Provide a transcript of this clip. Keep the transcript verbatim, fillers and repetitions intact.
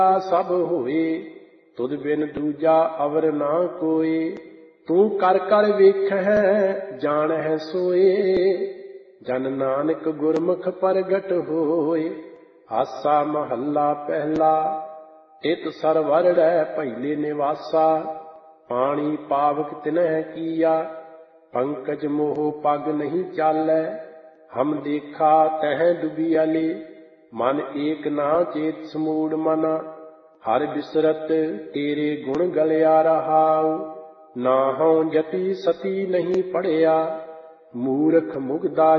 सब होए, तुद बिन दूजा अवर ना कोई। तू कर कर वेखै जानਹਿ सोए, जन नानक गुरमुख प्रगट होए। आसा महला पहला, तित सरवरड़ै पहले निवासा। पानी पावक तिनह किया, पंकज मोह पग नहीं चालै। हम देखा तह डुबियाले, मन एक ना चेत समूढ़ मना। हर बिसरत तेरे गुण गलिया रहाऊ, नाहु जति सती नहीं पढ़िया। मूरख मुगदा